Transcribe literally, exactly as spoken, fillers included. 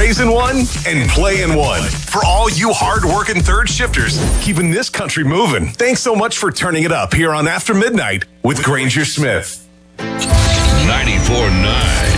raising one and playing one. For all you hard-working third shifters, keeping this country moving. Thanks so much for turning it up here on After Midnight with Granger Smith. ninety-four point nine